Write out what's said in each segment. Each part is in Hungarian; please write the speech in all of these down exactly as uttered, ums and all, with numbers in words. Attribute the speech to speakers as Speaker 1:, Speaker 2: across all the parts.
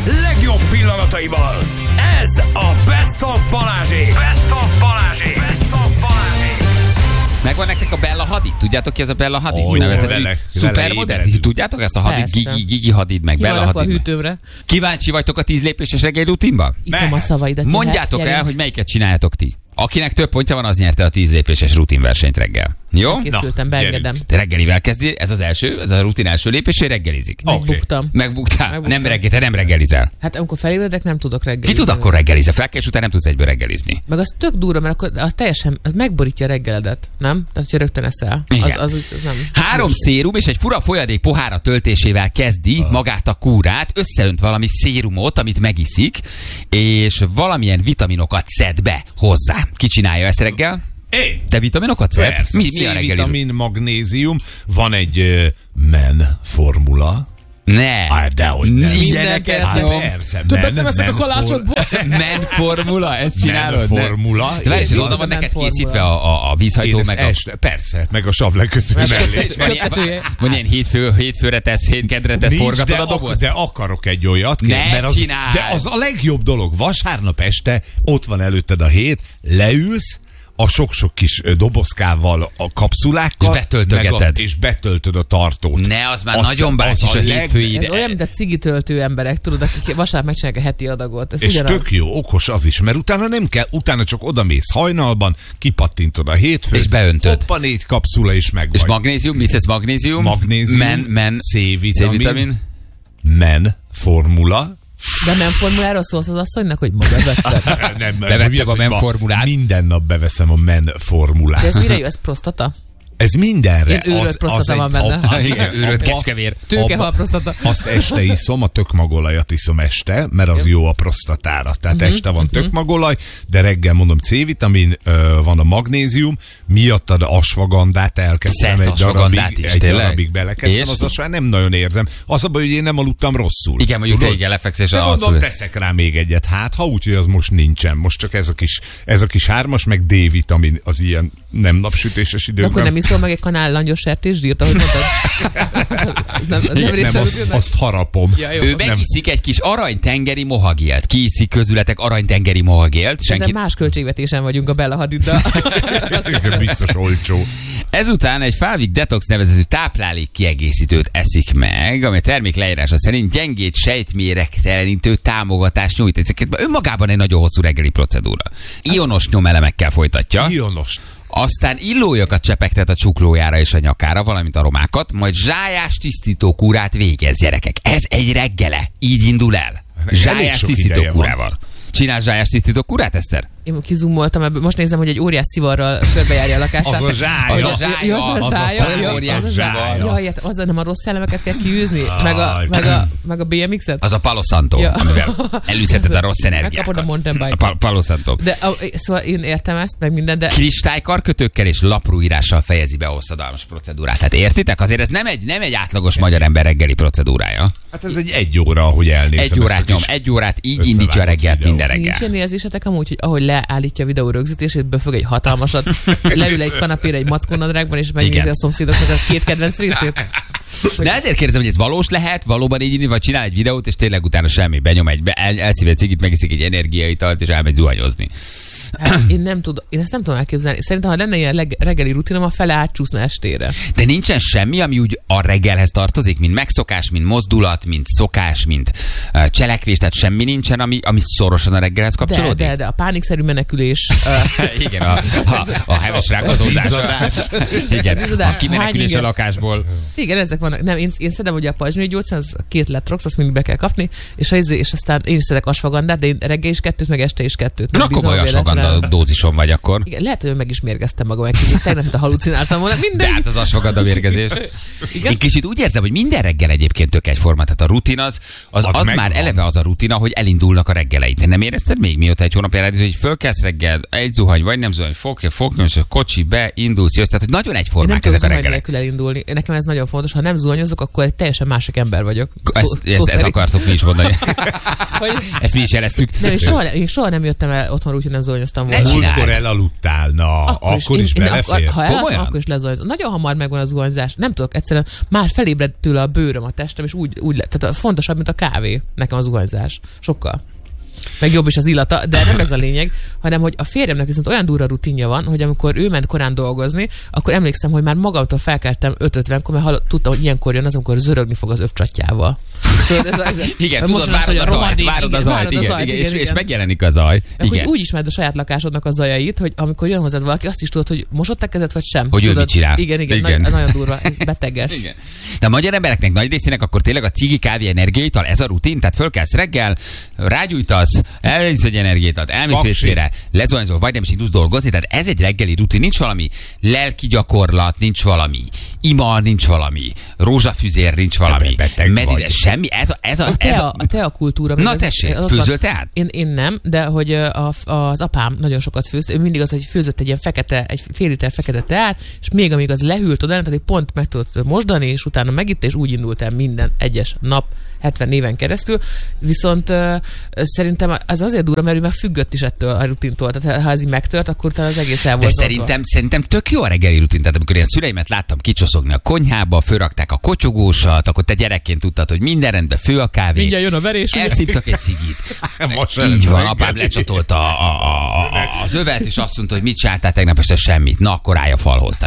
Speaker 1: legjobb pillanataival. Ez a Best of Balázsék. Best of Balázsék. Best of Balázsék.
Speaker 2: Megvan nektek a Bella Hadid? Tudjátok ki ez a Bella Hadid?
Speaker 3: Oh,
Speaker 2: Nevezetű szupermodell. Tudjátok ezt a Hadid? Gigi, Gigi Hadid meg Bella Hadid.
Speaker 4: A hűtőmre.
Speaker 2: Kíváncsi vagytok a tíz lépéses reggeli rutinba?
Speaker 4: Iszom a szavaidat.
Speaker 2: Mondjátok el, hogy melyiket csináljátok ti. Akinek több pontja van, az nyerte a tíz lépéses rutinversenyt reggel. Jó?
Speaker 4: Készültem, beengedem.
Speaker 2: Te reggelivel kezdi, ez az első, ez a rutin első lépés, hogy reggelizik.
Speaker 4: Megbuktam.
Speaker 2: Okay. Megbuktam. Megbuktam. Nem reggel, te nem reggelizel.
Speaker 4: Hát amikor felébredek, nem tudok reggelizni.
Speaker 2: Ki tud akkor reggelizni? Felkelés után nem tudsz egyből reggelizni.
Speaker 4: Meg az tök durva, mert akkor az teljesen az megborítja a reggeledet, nem? Tehát, hogyha rögtön eszel. Az, az, az, az nem.
Speaker 2: Három szérum és egy fura folyadék pohára töltésével kezdi uh. magát a kúrát, összeönt valami szérumot, amit megiszik, és valamilyen vitaminokat szed be hozzá. Ki csinálja ezt reggel?
Speaker 3: Én.
Speaker 2: Te vitaminokat szedsz? Mi, mi a reggeli?
Speaker 3: C-vitamin, magnézium, van egy uh, men formula.
Speaker 2: Ne.
Speaker 3: Hát dehogy
Speaker 2: ne.
Speaker 3: nem.
Speaker 2: Ilyeneket
Speaker 3: hát
Speaker 2: nyomsz.
Speaker 3: Persze.
Speaker 4: Többet nem eszek a kalácsodból.
Speaker 2: Men formula, ezt csinálod?
Speaker 3: Men formula.
Speaker 2: De várj, és oda van neked készítve a, a, a vízhajtó, meg a...
Speaker 3: Este, persze, meg a savlekötő mellé.
Speaker 2: Van ilyen, van ilyen hétfő, hétfőre tesz, hétkedre tesz, forgatod a dobozt?
Speaker 3: De akarok egy olyat.
Speaker 2: Ne
Speaker 3: kér, mert az,
Speaker 2: csináld.
Speaker 3: De az a legjobb dolog. Vasárnap este ott van előtted a hét, leülsz, a sok-sok kis dobozkával, a kapszulákkal,
Speaker 2: és betöltögeted.
Speaker 3: A, és betöltöd a tartót.
Speaker 2: Ne, az már
Speaker 3: az,
Speaker 2: nagyon bácsis a, a hétfői ide.
Speaker 4: Ez olyan, mint a cigitöltő emberek, tudod, akik vasárnap megcsinálják a heti adagot. Ez
Speaker 3: és
Speaker 4: ugyanaz.
Speaker 3: Tök jó, okos az is, mert utána nem kell, utána csak odamész hajnalban, kipattintod a hétfőt,
Speaker 2: és beöntöd.
Speaker 3: Hoppa, négy kapszula is meg
Speaker 2: És
Speaker 3: vagy.
Speaker 2: magnézium, mit szesz magnézium?
Speaker 3: Magnézium,
Speaker 2: men, men,
Speaker 3: C-vitamin,
Speaker 2: C-vitamin,
Speaker 3: men formula.
Speaker 4: De men formuláról szólsz az asszonynak, hogy maga vetted?
Speaker 3: Nem,
Speaker 2: bevettem a men formulát.
Speaker 3: Minden nap beveszem a men formulát.
Speaker 4: De ez mire jó? Ez prostata?
Speaker 3: Ez mindenre.
Speaker 4: Én őrölt az, prostata az van benne.
Speaker 2: A, igen, őrölt kecskevér.
Speaker 4: Tőkehal prostata.
Speaker 3: Azt este iszom, a tökmagolajat iszom este, mert az jó a prostatára. Tehát uh-huh, este van uh-huh. tökmagolaj, de reggel mondom C-vitamin, van a magnézium, miattad asvagandát elkezdtem egy darabig,
Speaker 2: is,
Speaker 3: egy darabig belekezdtem, az asvagandát nem nagyon érzem. Az a baj, hogy én nem aludtam rosszul.
Speaker 2: Igen, mondjuk te igen lefeksz,
Speaker 3: de mondom, teszek rá még egyet, hát ha úgy, hogy az most nincsen. Most csak ez a kis, ez a kis hármas, meg D-vitamin az ilyen nem napsütéses időkben.
Speaker 4: Iszol meg egy kanál langyos sertészsírt, ahogy mondtad? nem, nem, nem,
Speaker 3: nem azt, azt harapom.
Speaker 4: Ja, jó,
Speaker 2: ő megiszik egy kis aranytengeri mohagélt. Ki iszik közületek aranytengeri mohagélt?
Speaker 4: Senki... De más költségvetésen vagyunk a Bella Hadiddal.
Speaker 3: Biztos olcsó.
Speaker 2: Ezután egy Falvik Detox nevezetű táplálék kiegészítőt eszik meg, ami a termék leírása szerint gyengét sejtméregtelenítő támogatást nyújt. Ezeket önmagában egy nagyon hosszú reggeli procedúra. Ionos nyomelemekkel folytatja.
Speaker 3: Ionos.
Speaker 2: Aztán illójakat csepegtet a csuklójára és a nyakára, valamint aromákat, majd zsájás tisztító kúrát végez, gyerekek. Ez egy reggele. Így indul el. Zsájás tisztító kúrával. Csinál zsájás tisztító kúrát, Eszter?
Speaker 4: Én kizumoltam ebből. Most nézem, hogy egy óriás szivarral körbejárja a lakását.
Speaker 3: Az a zsája.
Speaker 2: Az a zsája.
Speaker 4: Az a zsája.
Speaker 2: Az a zsája.
Speaker 4: Jaj, az nem a rossz szellemeket kell kiűzni? Meg a, meg a, meg a bé em ikset?
Speaker 2: Az a Palo Santo, ja. Amivel elűzheted a rossz energiákat.
Speaker 4: Megkapod a mountain bike-ot.
Speaker 2: A Palo Santo.
Speaker 4: De, a, szóval én értem ezt, meg minden, de...
Speaker 2: Kristálykarkötőkkel és laprúírással fejezi be a hosszadalmas procedúrát. Hát értitek? Azért ez nem egy, nem egy átlagos magyar ember reggeli procedúrája.
Speaker 3: Hát ez egy egy óra, ahogy elnézem.
Speaker 2: Egy órát nyom, egy órát így indítja a reggelt minden reggel.
Speaker 4: Nincs ilyen érzésetek amúgy, hogy ahogy leállítja a videó rögzítését, befög egy hatalmasat, leül egy kanapére egy macskónadrágban, és megnézi a szomszédoknak a két kedvenc részét.
Speaker 2: De ezért kérdezem, hogy ez valós lehet, valóban így indítva, vagy csinál egy videót, és tényleg utána semmi, benyom egy, el, elszív egy cigit, megiszik egy energiaitalt, és elmegy zuhanyozni.
Speaker 4: Hát én nem tudom, én ezt nem tudom elképzelni. Szerintem, ha lenne ilyen leg, reggeli rutinom, a fele átcsúszna estére.
Speaker 2: De nincsen semmi, ami úgy a reggelhez tartozik, mint megszokás, mint mozdulat, mint szokás, mint uh, cselekvés, tehát semmi nincsen, ami, ami szorosan a reggelhez kapcsolódik?
Speaker 4: De, de, de a pánikszerű menekülés. Uh...
Speaker 2: Igen, a, a, a heves rákozózás. Igen, a kimenekülés a lakásból.
Speaker 4: Igen, ezek vannak. Nem, én, én szedem ugye a pajzsmirigy gyógyszer, az két letrox, azt mindig be kell kapni, és, az, és aztán én is szedek asfagandát, de én reggel is kettőt, meg este is kettőt.
Speaker 2: Na, komoly asfaganda dózison vagy akkor.
Speaker 4: Igen, lehet, hogy meg is mérgeztem magam egy kicsit. Tegnap, mint a halucináltam volna. Minden.
Speaker 2: De hát az asfaganda mérgezés. Én kicsit úgy érzem, hogy minden reggel egyébként tök egyforma. Tehát a rutin az, az, az, az már eleve az a rutina, hogy elindulnak a reggeleid. Te nem érezted még mióta egy hónapja rád, hogy fölkelsz reggel, egy zuhany, vagy nem zuhany, fogja, fogja, és a kocsi be, indulsz, jössz. Tehát, hogy nagyon egyformák ezek a reggelek.
Speaker 4: Nem elindulni. Nekem ez nagyon fontos. Ha nem zuhanyozok, akkor egy teljesen másik ember vagyok.
Speaker 2: Ezt,
Speaker 4: szó,
Speaker 2: ezt,
Speaker 4: szó
Speaker 2: ezt akartok mi is mondani.
Speaker 4: hogy...
Speaker 2: Ezt mi is jeleztük.
Speaker 4: Nem, én soha, én soha nem jöttem el otthon úgy, hogy nem zuhanyoztam. lezuhanyoztam volna.
Speaker 3: Múltkor elaludtál, na, akkor, akkor is, is belefér.
Speaker 4: Ha elalszom, akkor is lezuhanyozom. Nagyon hamar megvan a zuhanyzás. Nem tudok, egyszerűen már felébredt tőle a bőröm, a testem, és úgy, úgy lett. Tehát fontosabb, mint a kávé nekem a zuhanyzás. Sokkal. Meg jobb is az illata, de nem ez a lényeg, hanem hogy a férjemnek viszont olyan durva rutinja van, hogy amikor ő ment korán dolgozni, akkor emlékszem, hogy már magamtól felkeltem öt ötvenkor, mert hallott, tudtam, hogy ilyenkor jön az, amikor zörögni fog az övcsatjával.
Speaker 2: Tudod, ez a, ez a, igen, tudod, várod az zajt, várod az zajt, igen, igen, és, és megjelenik a zaj. Igen.
Speaker 4: Úgy ismered a saját lakásodnak a zajait, hogy amikor jön hozzád valaki, azt is tudod, hogy mosott a kezed, vagy sem.
Speaker 2: Hogy
Speaker 4: tudod,
Speaker 2: ő mit csinál.
Speaker 4: Igen, igen, igen. Nagy, nagyon durva, ez beteges. Igen.
Speaker 2: De a magyar embereknek nagy részének akkor tényleg a cigi, kávé, energiaital, ez a rutin, tehát fölkelsz reggel, rágyújtasz, elvisz egy energiaitat, elmész vécére, lezuhanyzol, vagy nem is indulsz dolgozni, tehát ez egy reggeli rutin, nincs valami lelki gyakorlat, nincs valami ima, nincs valami rózsafüzér, nincs valami medide, semmi, ez a, ez a,
Speaker 4: a,
Speaker 2: ez
Speaker 4: tea, a, a tea kultúra.
Speaker 2: Na tessék, főzöl teát?
Speaker 4: Én, én nem, de hogy a, az apám nagyon sokat főzt, ő mindig az, hogy főzött egy ilyen fekete, egy fél liter fekete teát, és még amíg az lehűlt oda, tehát pont meg tudott mosdani, és utána megitt, és úgy indult el minden egyes nap, hetven éven keresztül, viszont uh, szerintem az azért durva, mert ő meg függött is ettől a rutintól, tehát ha ez így megtört, akkor talán az egész el volt.
Speaker 2: De szerintem, szerintem tök jó a reggeli rutin, tehát amikor én a szüleimet láttam kicsoszogni a konyhába, fölrakták a kotyogósat, akkor te gyerekként tudtad, hogy minden rendben, fő a kávé.
Speaker 4: Mindjárt jön a verés.
Speaker 2: Elszívtak egy cigit. Így van, apám lecsatolta a, a, a, a, az övet, és azt mondta, hogy mit csináltál tegnap este, semmit. Na, akkor állj a falhoz.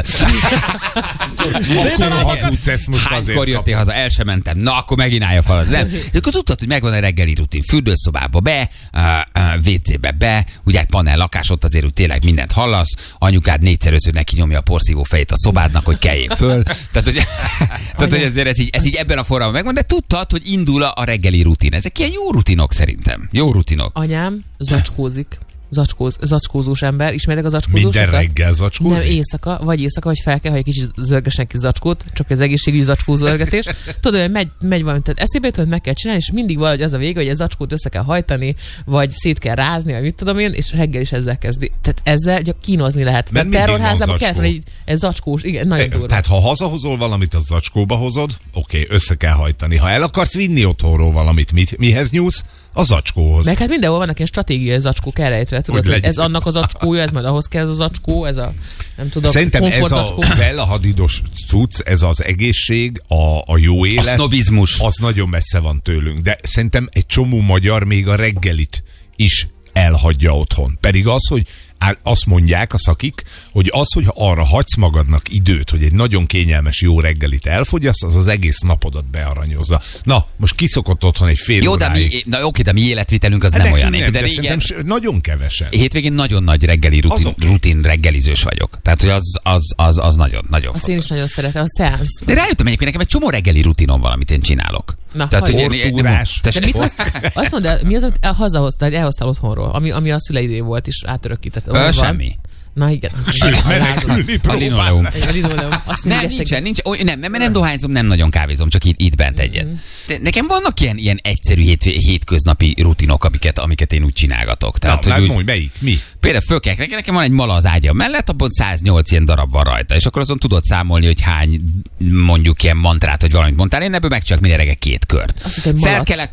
Speaker 2: Hánykor jöttél haza? El sem mentem. Na, akkor megint állj a falhoz. Nem. De akkor tudtad, hogy megvan a reggeli rutin. Fürdőszobába be, vé cébe be, ugye egy panel lakás, ott azért, hogy tényleg mindent hallasz. Anyukád négyszerűző neki nyomja a porszívó fejét a szobádnak, hogy kelljél föl. Tehát, hogy, tehát, hogy ezért ez így, ez így ebben a formában megvan, de tudtad, hogy indul a reggeli rutin. Ezek ilyen jó rutinok szerintem. Jó rutinok.
Speaker 4: Anyám zacskózik. Zacskóz, zacskózós ember. Ismertek a zacskózósokat?
Speaker 3: Minden reggel zacskózik?
Speaker 4: Nem, éjszaka, vagy éjszaka, vagy fel kell, hogy egy kicsit zörgessen ki zacskót, csak az egészségügyi zacskózörgetés. Tudod, hogy megy, megy valami, tehát eszébe jut, hogy meg kell csinálni, és mindig valahogy az a vége, hogy a zacskót össze kell hajtani, vagy szét kell rázni, vagy mit tudom én, és reggel is ezzel kezdi. Tehát ezzel csak kínozni lehet. Mert terrorházában kellett volna egy, egy zacskós, igen, nagyon durva.
Speaker 3: Tehát ha hazahozol valamit, az zacskóba hozod, oké, okay, össze kell hajtani. Ha el akarsz vinni otthonról valamit, mit, mihez nyúlsz? A zacskóhoz.
Speaker 4: Meg hát mindenhol vannak ilyen stratégiai zacskók elrejtve, tudod, hogy ez annak az zacskója, ez majd ahhoz kell ez a zacskó, ez a, nem tudom,
Speaker 3: szerintem ez a velahadidos cucc, ez az egészség, a, a jó élet.
Speaker 2: A sznobizmus.
Speaker 3: Az nagyon messze van tőlünk, de szerintem egy csomó magyar még a reggelit is elhagyja otthon. Pedig az, hogy azt mondják a szakik, hogy az, hogy arra hagysz magadnak időt, hogy egy nagyon kényelmes jó reggelit elfogyasz, az az egész napodat bearanyozza. Na, most kiszokott otthon egy fél
Speaker 2: jó,
Speaker 3: óráig.
Speaker 2: De mi, na oké, de mi életvitelünk az hát nem olyan.
Speaker 3: Nem,
Speaker 2: de
Speaker 3: de régen, nagyon kevesen.
Speaker 2: Hétvégén nagyon nagy reggeli rutin, okay. rutin reggelizős vagyok. Tehát, hogy az, az, az, az nagyon, nagyon
Speaker 4: azt fontos. Én is nagyon szeretem, a szeánsz.
Speaker 2: De rájöttem egyébként, nekem egy csomó reggeli rutinom van, amit én csinálok.
Speaker 4: Na,
Speaker 2: tehát, hogy
Speaker 3: ortúrás.
Speaker 4: De mit azt, azt mondd el, mi az, amit hazahoztál, elhoztál otthonról, ami, ami a szüleidé volt, és átörökített.
Speaker 2: Semmi.
Speaker 4: Na igen.
Speaker 2: A linoleum.
Speaker 4: A linoleum. Azt
Speaker 2: nem, nincsen, nincs, ó, nem, nem, nem dohányzom, nem nagyon kávézom, csak itt, itt bent egyet. De nekem vannak ilyen, ilyen egyszerű hét, hétköznapi rutinok, amiket, amiket én úgy csinálgatok. Tehát,
Speaker 3: na,
Speaker 2: hogy úgy,
Speaker 3: mondj, melyik? Mi?
Speaker 2: Például fölkelek reggel, nekem van egy mala az ágyam mellett, abban száznyolc ilyen darab van rajta, és akkor azon tudod számolni, hogy hány mondjuk ilyen mantrát, vagy valamit mondtál, én ebből megcsinálok minden reggel két kört. Felkelek.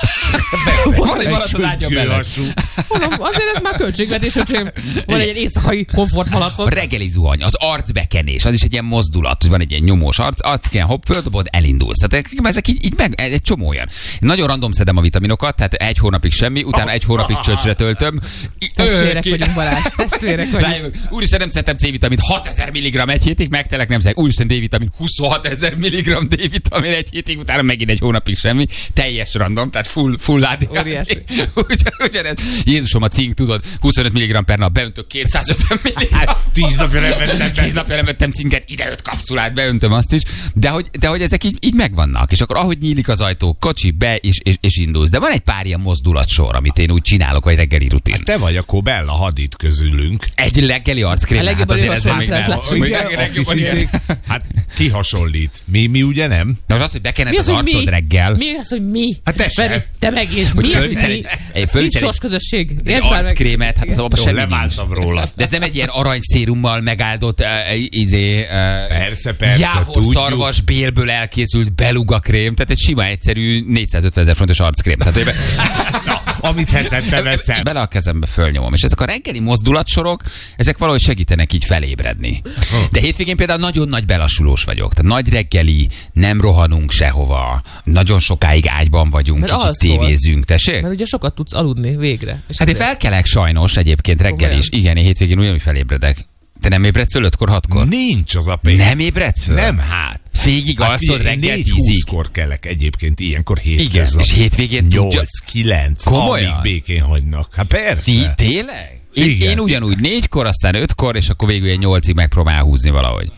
Speaker 2: Van egy malac az ágyam mellett.
Speaker 4: Azért ez már költségvetés, hogy van egy éjszakai komfortmalacot.
Speaker 2: A reggeli zuhany, az arcbekenés, az is egy ilyen mozdulat, hogy van egy ilyen nyomós arc, arc kell, hopp, földobod, elindulsz. Tehát ezek így, így meg, egy csomó olyan. Nagyon random szedem a vitaminokat, tehát egy hónapig semmi, utána egy hónapig csöcsre töltöm.
Speaker 4: Testvérek vagyunk, Balázs, testvérek vagyunk.
Speaker 2: Úristen, nem szedtem C-vitamint, hatezer milligramm egy hétig, megtelek, nem szedek. Úristen, D-vitamin, huszonhatezer milligramm D-vitamin egy hétig, utána megint egy hónapig semmi. Teljes random, tehát full, full á dé há té. Ugyanez. Jézusom, a cink, tudod, huszonöt milligramm per nap, beöntök kétszázötven milligramm.
Speaker 3: Tíz napja nem vettem.
Speaker 2: Tíz napja nem vettem cinket, ide öt kapszulát, beöntöm azt is. De hogy, de hogy ezek így, így megvannak. És akkor ahogy nyílik az ajtó, kocsi be, és, és, és indulsz. De van egy pár ilyen mozdulatsor, amit én úgy csinálok, vagy reggeli rutin.
Speaker 3: Hát te vagy akkor Bella Hadid közülünk.
Speaker 2: Egy reggeli arckrém.
Speaker 4: Hát azért ezzel még nem.
Speaker 3: Hát ki hasonlít? Mi, mi ugye nem?
Speaker 2: De az az, hogy bekened az arcod reggel.
Speaker 4: Mi az, hogy mi?
Speaker 3: Hát te se.
Speaker 4: Te megint. Mi az, hogy mi? Mi sors közösség?
Speaker 2: Egy arckrémet, hát az abban semmi
Speaker 3: leváltam róla.
Speaker 2: De ez nem egy ilyen aranyszérummal megáldott uh, izé, uh,
Speaker 3: persze, persze,
Speaker 2: jávor szarvas bélből elkészült beluga krém, tehát egy sima egyszerű négyszázötven ezer fontos arckrém. Tehát,
Speaker 3: amit hetente veszem.
Speaker 2: Bele a kezembe fölnyomom. És ezek a reggeli mozdulatsorok, ezek valahogy segítenek így felébredni. De hétvégén például nagyon nagy belassulós vagyok. Tehát nagy reggeli, nem rohanunk sehova, nagyon sokáig ágyban vagyunk,
Speaker 4: Mert
Speaker 2: kicsit
Speaker 4: alszol.
Speaker 2: tévézünk, tessék?
Speaker 4: Mert ugye sokat tudsz aludni végre. És
Speaker 2: Hát én
Speaker 4: ezért-
Speaker 2: felkelek sajnos egyébként reggel is. Igen, én hétvégén ugyanúgy felébredek. Te nem ébredsz föl ötkor, hatkor?
Speaker 3: Nincs az a pénz.
Speaker 2: Nem ébredsz föl?
Speaker 3: Nem, hát.
Speaker 2: Végig alszod
Speaker 3: figyelj,
Speaker 2: reggel
Speaker 3: négy
Speaker 2: tízig?
Speaker 3: húszkor kelek egyébként, ilyenkor hétköznap.
Speaker 2: Igen, és hétvégén tudja-
Speaker 3: nyolc, kilenc,
Speaker 2: Komolyan?
Speaker 3: amíg békén hagynak. Hát persze.
Speaker 2: Ti, tényleg? Én,
Speaker 3: Igen.
Speaker 2: én ugyanúgy négykor, aztán ötkor, és akkor végül ilyen nyolcig megpróbál húzni valahogy.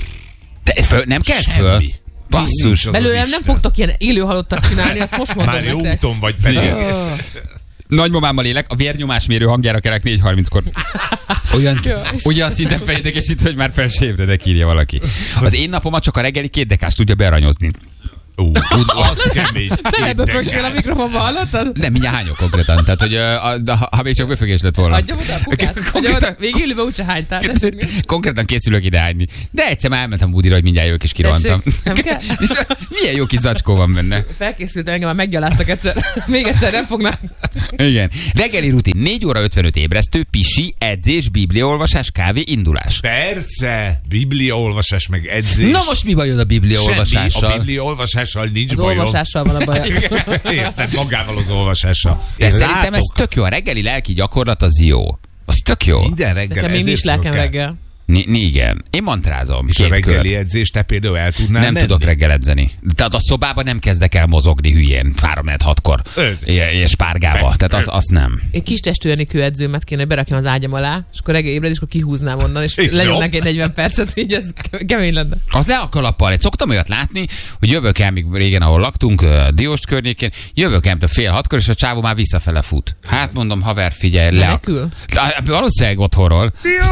Speaker 2: Te föl, nem kezd föl?
Speaker 3: Semmi.
Speaker 2: Basszus.
Speaker 3: Nincs az
Speaker 4: Belőlem
Speaker 3: az
Speaker 4: nem
Speaker 3: Isten.
Speaker 4: fogtok ilyen élő halottat csinálni, azt most mondom
Speaker 3: Már jó
Speaker 4: nektek.
Speaker 3: úton vagy pedig.
Speaker 2: Nagymamámmal élek, a vérnyomásmérő hangjára kelek négy harminckor. Olyan, olyan szinten fejédekesít, hogy már fel se ébredek, írja valaki. Az én napomat csak a reggeli két dekást tudja bearanyozni.
Speaker 3: Ú, az kemény.
Speaker 4: Te befögtél a mikrofonba, hallottad?
Speaker 2: Nem, mindjárt hányok konkrétan. Tehát, hogy uh, a, de ha, ha még csak befögés lett volna.
Speaker 4: Adjam oda a kukát. Adjam oda. Még élőben úgyse hánytál. Tessék.
Speaker 2: Konkrétan készülök ide hányni. De egyszer már elmentem Budira, hogy mindjárt jövök és kirohantam.
Speaker 4: Tessék, nem kell?
Speaker 2: És milyen jó kis zacskó van benne.
Speaker 4: Felkészült, engem már meggyaláztak egyszer. Még egyszer nem fognak.
Speaker 2: Igen. Reggeli rutin. négy óra ötvenöt ébresztő, pisi, edzés, bibliaolvasás, kávé, indulás.
Speaker 3: Persze, bibliaolvasás meg edzés.
Speaker 2: Na most mi bajod a
Speaker 3: Semmi,
Speaker 2: bibliaolvasással?
Speaker 3: a bibliaolvasással nincs
Speaker 4: Az
Speaker 3: bajom.
Speaker 4: olvasással van a baj.
Speaker 3: Érted, magával az olvasással.
Speaker 2: De
Speaker 3: Én
Speaker 2: szerintem
Speaker 3: látok,
Speaker 2: ez tök jó. A reggeli lelki gyakorlat az jó. Az tök jó.
Speaker 3: minden reggel
Speaker 4: Nekem én
Speaker 3: ezért
Speaker 4: is lelkem
Speaker 3: föl kell.
Speaker 4: reggel.
Speaker 2: Ni- ni- igen. Én mantrázom.
Speaker 3: És a
Speaker 2: két
Speaker 3: reggeli
Speaker 2: kört.
Speaker 3: edzést te például el tudnál
Speaker 2: Nem
Speaker 3: menni?
Speaker 2: tudok reggel edzeni. Tehát a szobában nem kezdek el mozogni hülyén. három hatkor.
Speaker 3: Öt.
Speaker 2: És spárgával. Tehát az, az nem.
Speaker 4: Egy kis testű Enikő edzőmet kéne, hogy berakjam az ágyam alá, és akkor reggel ébred, és akkor kihúznám onnan, és
Speaker 3: Jó.
Speaker 4: lenyomnak egy negyven percet, így ez kemény lenne.
Speaker 2: Az ne a kalappal. Egy szoktam olyat látni, hogy jövök el, még régen, ahol laktunk, ö, Dióst környékén, jövök el fél hatkor, és a csávó már visszafele fut. Hát mondom, haver, figyelj, le. a-
Speaker 4: Menekül?
Speaker 2: Á, Valószínűleg otthonról.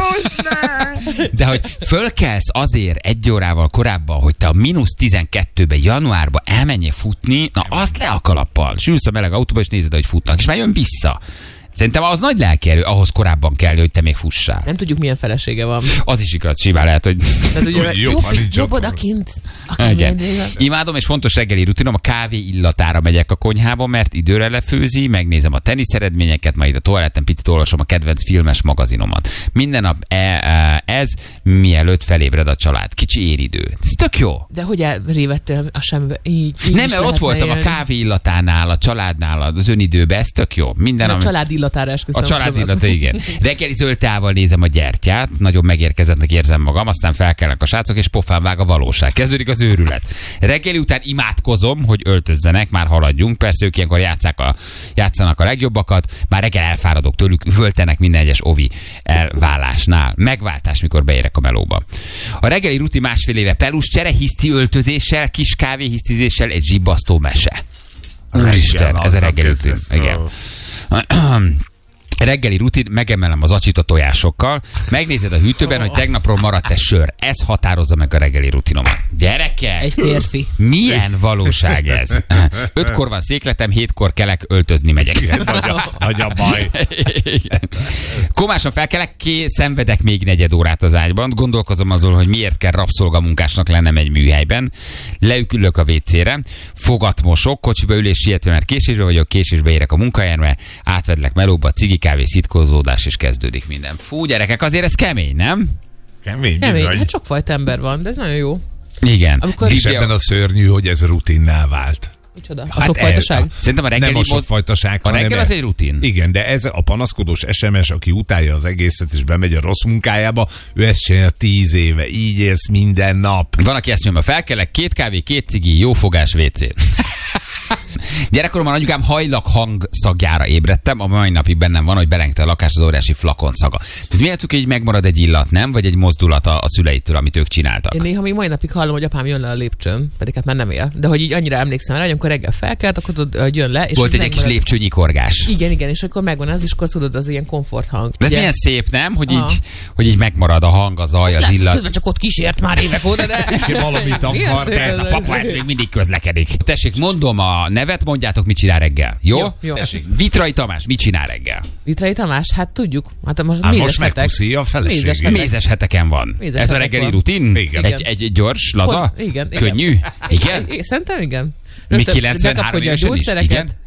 Speaker 2: De hogy fölkelsz azért egy órával korábban, hogy te a mínusz tizenkettőben januárban elmenjél futni, na azt le a kalappal. És ülsz a meleg autóba, és nézed, hogy futnak, és már jön vissza. Szerintem az nagy lelkierő, ahhoz korábban kell, hogy te még fussál.
Speaker 4: Nem tudjuk, milyen felesége van.
Speaker 2: Az is igaz, simán lehet, hogy...
Speaker 4: Tehát ugye,
Speaker 3: Úgy jobb,
Speaker 4: jobb,
Speaker 3: ha nincs
Speaker 4: jobb
Speaker 3: otthon.
Speaker 4: odakint.
Speaker 2: Igen. Imádom, és fontos reggeli rutinom, a kávé illatára megyek a konyhába, mert időre lefőzi, megnézem a tenisz eredményeket, majd itt a toaletten picit olvasom a kedvenc filmes magazinomat. Minden nap e, e, ez, mielőtt felébred a család. Kicsi éridő. Ez tök jó.
Speaker 4: De hogy elrévettél a semmibe? Így, így
Speaker 2: Nem,
Speaker 4: is
Speaker 2: mert ott
Speaker 4: lehetne
Speaker 2: voltam a
Speaker 4: élni.
Speaker 2: kávé illatánál, a családnál, az önidőben, ez tök jó. Minden,
Speaker 4: A
Speaker 2: ami...
Speaker 4: család illatára esküszöm.
Speaker 2: A család illata, igen. Reggeli zöld teával nézem a gyertyát, nagyon megérkezettnek érzem magam, aztán felkelnek a srácok, és pofán vág a valóság. Kezdődik az őrület. Reggeli után imádkozom, hogy öltözzenek, már haladjunk. Persze ők ilyenkor játszák a, játszanak a legjobbakat, már reggel elfáradok tőlük, üvöltenek minden egyes ovi elválásnál. Megváltás, mikor beérek a melóba. A reggeli rutin másfél éve pelus csere, hiszti öltözéssel, kis kávé hisztizéssel, egy zsibbasztó mese. Úristen, ez a reggeli rutin. Igen. Reggeli rutin, megemelem az acsit a tojásokkal, megnézed a hűtőben, hogy tegnapról maradt-e sör. Ez határozza meg a reggeli rutinomat. Gyerekek!
Speaker 4: Egy férfi.
Speaker 2: Milyen valóság ez? Ötkor van székletem, hétkor kelek, öltözni megyek.
Speaker 3: Igen, nagy, a, nagy a baj.
Speaker 2: Igen. Komásan felkelek, ké, szenvedek még negyed órát az ágyban, gondolkozom azon, hogy miért kell rabszolgamunkásnak lennem egy műhelyben. Leükülök a vécére, fogat mosok, kocsiba ülés sietve, mert késésbe vagyok, késésbe érek a munkahelyemre, átvedlek melóba, cigi kávé, szitkozódás, és kezdődik minden. Fú, gyerekek, azért ez kemény, nem?
Speaker 3: Kemény,
Speaker 4: Kemény.
Speaker 3: bizony.
Speaker 4: Hát sokfajta ember van, de ez nagyon jó.
Speaker 2: Igen.
Speaker 4: Amikor-
Speaker 3: És ebben a szörnyű, hogy ez rutinná vált.
Speaker 4: Micsoda? A
Speaker 3: Hát
Speaker 4: sokfajtaság?
Speaker 3: el-
Speaker 2: Szerintem a reggeli
Speaker 3: Nem a
Speaker 2: mod-
Speaker 3: sokfajtaság,
Speaker 2: A
Speaker 3: hanem
Speaker 2: reggel
Speaker 3: e-
Speaker 2: az egy rutin.
Speaker 3: Igen, de ez a panaszkodós es em es, aki utálja az egészet, és bemegy a rossz munkájába, ő ezt csinálja tíz éve, így élsz minden nap.
Speaker 2: Van, aki ezt nyomja, felkelek, két kávé, két cigi, jó fogás vécé. Gyerekkoromban anyukám hajlak hang szagjára ébredtem, a mai napig bennem van, hogy belengte a lakás az óriási flakon szaga. Ez miért hogy így megmarad egy illat, nem? Vagy egy mozdulat a, a szüleitől, amit ők csináltak?
Speaker 4: Én néha még mai napig hallom, hogy apám jön le a lépcsőn, pedig hát már nem él. De hogy így annyira emlékszem rá, hogy amikor reggel felkelt, akkor tudod, hogy jön le. És
Speaker 2: Volt
Speaker 4: így
Speaker 2: egy kis
Speaker 4: megmarad-
Speaker 2: lépcsőnyikorgás.
Speaker 4: Igen, igen, és akkor megvan az, és akkor tudod, az ilyen komfort hang.
Speaker 2: De ez
Speaker 4: Ugye?
Speaker 2: milyen szép, nem? Hogy
Speaker 4: Aha.
Speaker 2: így, hogy így megmarad a hang, a zaj,
Speaker 4: Azt
Speaker 2: az
Speaker 4: látszik,
Speaker 2: illat.
Speaker 4: közben csak ott kísért már évek óta, de...
Speaker 3: Valamit
Speaker 4: Milyen
Speaker 3: akar,
Speaker 4: szép
Speaker 3: persze,
Speaker 4: ez.
Speaker 2: Papa, ez még mindig közlekedik. Tessék, mondom a nevet, mondjátok, mit csinál reggel. Jó?
Speaker 4: Jó, jó.
Speaker 2: Tessék, Vitrai Tamás, mit csinál reggel?
Speaker 4: Vitrai Tamás, hát tudjuk. Hát most
Speaker 3: Hát
Speaker 4: mézes
Speaker 3: most
Speaker 4: hetek.
Speaker 3: megpuszíja a
Speaker 4: Mézes
Speaker 3: feleségét.
Speaker 4: hetek.
Speaker 2: Mézes heteken van.
Speaker 4: Mézes
Speaker 2: Ez a
Speaker 4: hetek
Speaker 2: reggeli
Speaker 4: van.
Speaker 2: rutin?
Speaker 3: Igen.
Speaker 2: Egy, egy, egy gyors, laza?
Speaker 4: Pont- igen, igen.
Speaker 2: Könnyű? Igen?
Speaker 4: I- Szerintem igen.
Speaker 2: Mi
Speaker 4: Rögtön
Speaker 2: kilencvenhárom
Speaker 4: bekapkodja a
Speaker 2: évesen is?
Speaker 4: gyógyszereket.
Speaker 2: Igen?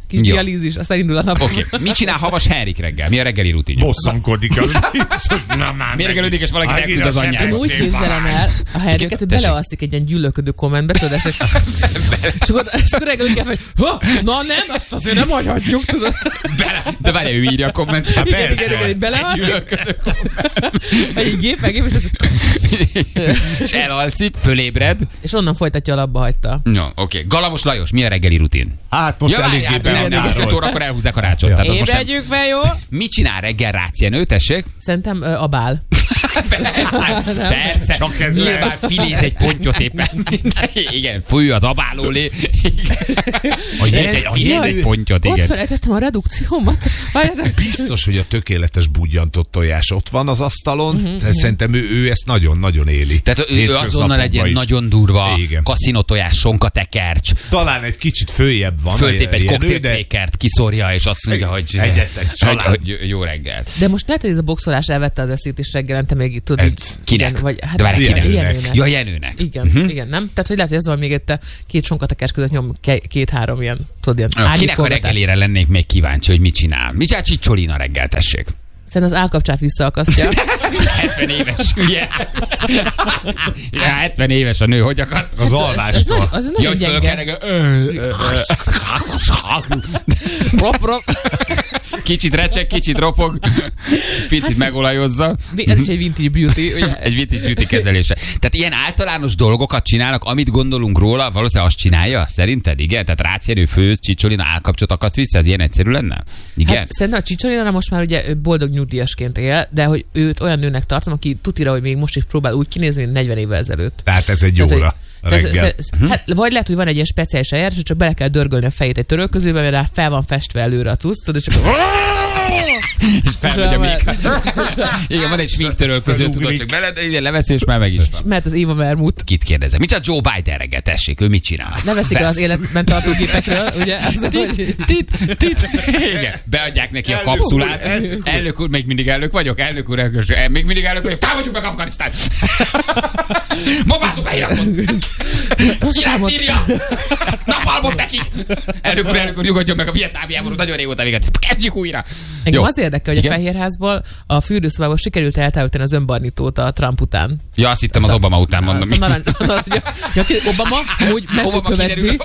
Speaker 4: Kis dialízis, aztán indul a nap.
Speaker 2: Oké. Okay. Mit csinál Havas Henrik reggel? Mi a reggeli rutinja?
Speaker 3: Bosszankodik.
Speaker 2: Miért reggelidik, és valaki elküld az anyjára?
Speaker 4: Én úgy képzelem el a Henriket, hogy belealszik egy ilyen gyűlölködő kommentbe, tudod, és akkor reggelidik el, hogy na nem, azt azért nem hagyhatjuk, tudod.
Speaker 2: De várjál, ő írja a kommentet.
Speaker 3: Hát persze.
Speaker 4: Belealszik. Egy gép, meg gép,
Speaker 2: és elalszik, fölébred.
Speaker 4: És onnan folytatja, a labba hagyta.
Speaker 2: No, oké. Okay. Galamos Lajos, mi a reggeli rutin?
Speaker 3: Hát most
Speaker 2: ja,
Speaker 3: eléggé
Speaker 2: beadnáról. öt órakor elhúzzák a rácsot.
Speaker 3: Ja.
Speaker 4: Ébredjük fel, jó?
Speaker 2: Mit csinál reggel Rácjenő, tessék?
Speaker 4: Szerintem uh, a bál.
Speaker 2: Persze, csak ez nyilván filéz egy pontyot éppen. Igen, fúj az abálólé. A jéz egy, a jéz egy pontyot, igen.
Speaker 4: Ott felejtettem a redukciómat.
Speaker 3: Biztos, hogy a tökéletes budjantott tojás ott van az asztalon. Uh-huh, szerintem ő, ő ezt nagyon-nagyon éli.
Speaker 2: Tehát ő azonnal egy ilyen nagyon durva
Speaker 3: igen.
Speaker 2: kaszinótojás, sonkatekercs.
Speaker 3: Talán egy kicsit följebb van.
Speaker 2: Föltép egy koktéltékert, kiszórja, és azt mondja, hogy, hogy, hogy jó reggelt.
Speaker 4: De most lehet, hogy ez a boxolás elvette az eszét is reggelente még tudod.
Speaker 2: Egy, kinek?
Speaker 4: Igen, vagy, hát
Speaker 2: de várj, kinek?
Speaker 4: Jenőnek.
Speaker 2: Ja, Jenőnek.
Speaker 4: Igen, uh-huh. igen, nem? Tehát, hogy lehet, hogy ez van még itt két sonkatekercs között nyom két-három ilyen, tudod, ilyen
Speaker 2: ja, kinek a reggelére lennék még kíváncsi, hogy mit csinál? Mit csinál Csicsolina reggel, tessék?
Speaker 4: Szerintem az állkapcsát visszaakasztja.
Speaker 2: hetven éves, ugye? Ja, hetven éves a nő, hogy akaszt?
Speaker 3: Az alvástól.
Speaker 4: Az nagyon gyenge. Rop, rop.
Speaker 2: Kicsit recsek, kicsit ropog, picit megolajozza.
Speaker 4: Ez is egy vintage beauty, ugye?
Speaker 2: Egy vintage beauty kezelése. Tehát ilyen általános dolgokat csinálnak, amit gondolunk róla, valószínűleg azt csinálja? Szerinted? Igen? Tehát Rácjenő főz, Csicsolina állkapcsot akaszt vissza, ez ilyen egyszerű lenne? Igen?
Speaker 4: Hát szerintem a Csicsolina most már ugye boldog nyugdíjasként él, de hogy őt olyan nőnek tartom, aki tutira, hogy még most is próbál úgy kinézni, mint negyven évvel ezelőtt.
Speaker 3: Tehát ez egy óra. Reggel.
Speaker 4: Hát, vagy lehet, hogy van egy ilyen speciális eljárás, hogy csak bele kell dörgölni a fejét egy törölközőbe, mert rá fel van festve előre a cucc, tudod, és csak...
Speaker 2: és felmegy a még. Igen, van egy sminktörölköző, tudod, csak bele, de leveszi, és már meg is van.
Speaker 4: Mert az Éva Vermut.
Speaker 2: Kit kérdezem? Mit csinál Joe Biden reggel, tessék? Ő mit csinál?
Speaker 4: Ne veszik az életben tartó gépekről, ugye?
Speaker 2: Tit, tit, tit. Igen, beadják neki a kapszulát. Elnök úr, még mindig elnök vagyok? Elnök úr, még mindig elnök vagyok. Támadjuk meg Afganisztánt! Bombázzuk a Irakot! Irak, Szíria! Napalmot nekik! Elnök úr, elnök úr, nyugodjon meg a vietnámi háború, nagyon régóta véget. Kezdjük újra!
Speaker 4: Engem az érdekel, hogy igen? A Fehérházból a fürdőszobából sikerült eltávolítani az önbarnítót a Trump után.
Speaker 2: Ja, azt hittem az Obama után mondom.
Speaker 4: Obama, úgy mezőkövesdi.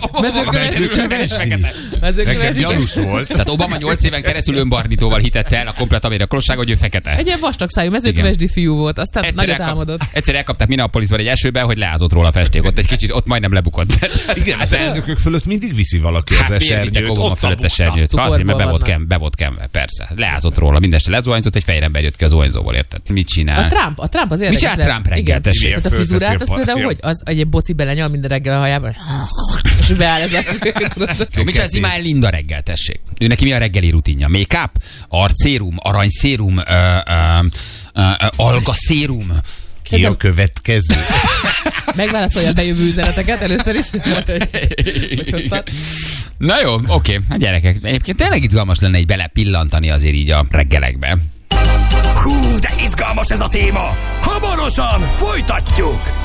Speaker 3: Nekem gyanús volt.
Speaker 2: Tehát Obama nyolc éven keresztül önbarnítóval hitette el a komplet amerikai hogy ő fekete.
Speaker 4: Egy ilyen vastag szájú mezőkövesdi fiú volt, aztán egyszer nagyot elkap, álmodott.
Speaker 2: Egyszer elkapták Minneapolisban egy esőben, hogy leázott róla a festék. Ott egy kicsit, ott majdnem lebukott.
Speaker 3: Igen, az elnökök fölött mindig viszi valaki az esernyőt.
Speaker 2: Obama fölött esernyőt. Azért, mert be volt kem, be volt kem, persze. Leázott róla, mindeste lezuhanyzott, egy fejrember jött ki az zuhanyzóból, érted? Mit csinál?
Speaker 4: A Trump, a Trump az érdekes.
Speaker 2: Mit csinál Trump reggel, tessék?
Speaker 4: Tehát a frizurát, az például, hogy az egy boci belenyal minden reggel a hajában, és beáll ez a...
Speaker 2: Mit csinál az Imáel Linda reggel, tessék? Ő neki mi a reggeli rutinja? Make-up, arcszérum, aranyszérum, uh, uh, uh, algaszérum.
Speaker 3: Ki a következő?
Speaker 4: Megválaszolja a bejövő üzeneteket először is.
Speaker 2: Na jó, oké, a gyerekek. Egyébként tényleg izgalmas lenne így belepillantani azért így a reggelekbe.
Speaker 1: Hú, de izgalmas ez a téma! Hamarosan folytatjuk!